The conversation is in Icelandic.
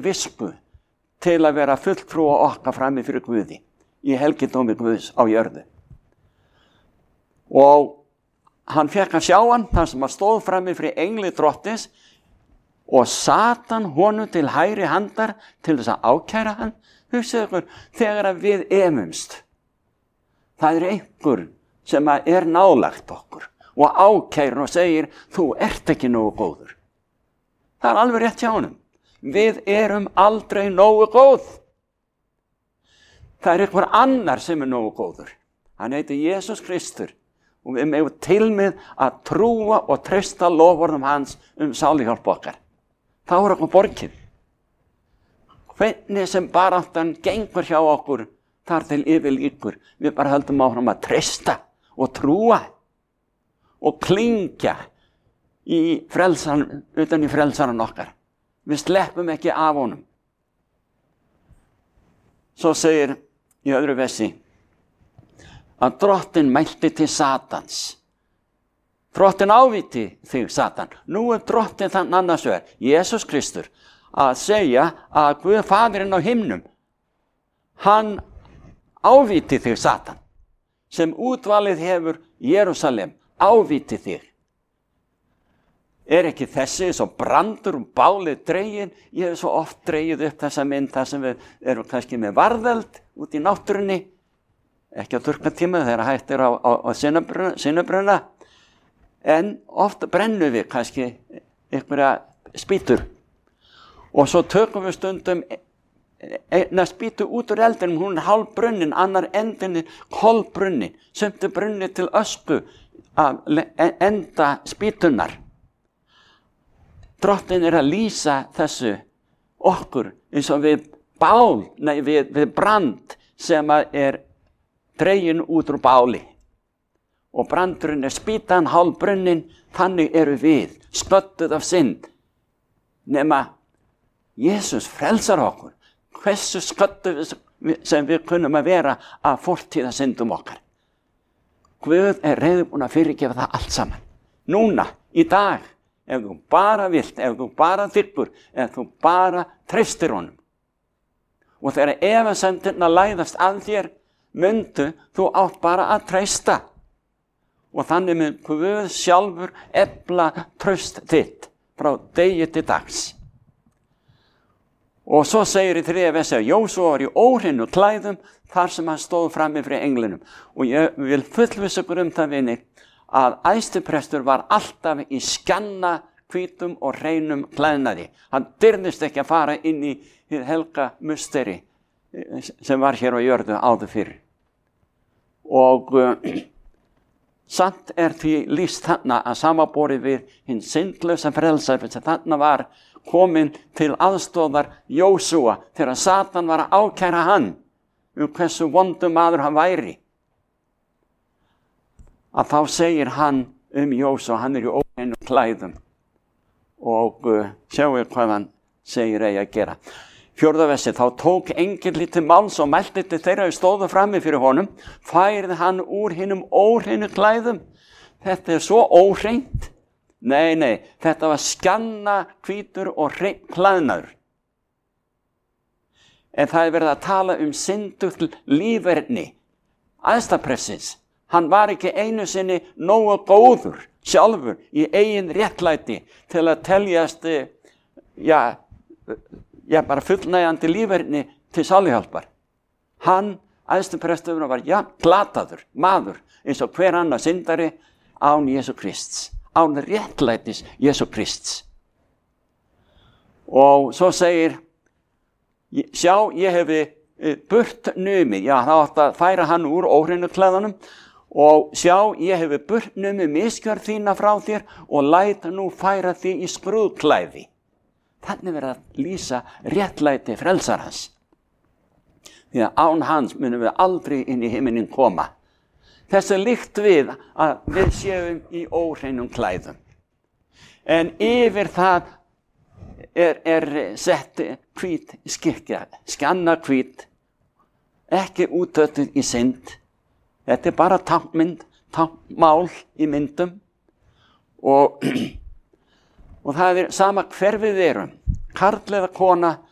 visku til að vera fulltrúa okkar frammi fyrir Guði í helgidómi Guðs á jörðu. Og hann fekk að sjá hann þar sem hann stóð frammi fyrir engli drottins og Satan honum til hægri handar til þess að ákæra hann. Hugsið ykkur, þegar að við efumst, það einhver sem er nálægt okkur og ákærir og segir, þú ert ekki nógu góður. Það er alveg rétt hjá honum. Við erum aldrei nógu góð. Það einhver annar sem nógu góður. Hann heitir Jesús Kristur og við megum til með að trúa og treysta loforðum hans sáluhjálp okkar. Þá er okkur borgið. Hvernig sem baráttan gengur hjá okkur þar til yfir líkur, við bara höldum áfram að treysta og trúa og klingja utan í frelsaran okkar. Við sleppum ekki af honum. Svo segir í öðru versi að drottinn mælti til Satans. Drottinn ávíti þig, Satan. Nú er drottinn þann annars vegar, Jesús Kristur, að segja að Guð Faðirinn á himnum, hann ávíti þig, Satan, sem útvalið hefur Jerúsalem, ávíti þig. Er ekki þessi svo brandur bálið dregin? Ég hef svo oft dregið upp þessa mynd þar sem við erum kannski með varðeld út í náttúrunni, ekki á þurrkatíma þegar hættir á sinnubruna, en oft brennum við kannski einhverja spýtur og svo tökum við stundum eina spýtu út úr eldinum, hún er hálfbrunnin, annar endin er kolbrunnin, sumt er brunnin til ösku að enda spýtunar. Drottinn er að lýsa þessu okkur eins og við brand sem er dregin út úr báli. Og brandurinn er spýtan, hálfbrunnin, þannig eru við, sködduð af synd. Nema Jesús frelsar okkur. Hversu sködduð sem við kunnum að vera af fortíða syndum okkar. Guð er reiðubúinn að fyrirgefa það allt saman. Núna, í dag. Ef þú bara vilt, ef þú bara þykkur, ef þú bara treystir honum. Og þegar efasemdirnar læðast að þér, myndu þú átt bara að treysta. Og þannig mun Guð sjálfur efla traust þitt frá degi til dags. Og svo segir í 3. versi að Jósúa var í óhreinu klæðum þar sem hann stóð frammi fyrir englinum. Og ég vil fullvissa ykkur það, vinir, að æðstiprestur var alltaf í skjanna hvítum og hreinum klæðnaði. Hann dyrðist ekki að fara inn í hið helga musteri sem var hér á jörðu áður fyrr. Og samt er því lýst þarna að samanborið við hinn syndlausa frelsar sem þarna var komin til aðstóðar Jósúa þegar Satan var að ákæra hann hversu vondur maður hann væri. Að þá segir hann Jósúa, hann er í óhreinum klæðum og sjáu hvað hann segir eigi að gera. 4. versi, þá tók engill til máls og mælti til þeirra stóðu frammi fyrir honum, færði hann úr hinum óhreinu klæðum. Þetta er svo óhreint. Nei, þetta var skjanna hvítur og hreinn klæðnaður. En það er verið að tala syndugt líferni æðstaprestins. Hann var ekki einu sinni nógu góður sjálfur í eigin réttlæti til að teljast bara fullnægjandi líferni til sáluhjálpar. Hann, æðstupresturinn, var glataður maður eins og hver annar syndari án Jesú Krists, án réttlætis Jesú Krists. Og svo segir, sjá, ég hefi burt numið, það átti að færa hann úr óhreinu klæðunum, og sjá, ég hefi burt numið misgjörð þína frá þér og læt nú færa þig í skrúðklæði. Þannig verið að lýsa réttlæti frelsarans. Því að án hans munum við aldrei inn í himinin koma. Þess er líkt við að við séum í óhreinum klæðum. En yfir það er sett hvít skikja, skjanna hvít, ekki útötuð í synd. Þetta er bara táknmynd, táknmál í myndum og það er sama hver við erum, karl eða kona,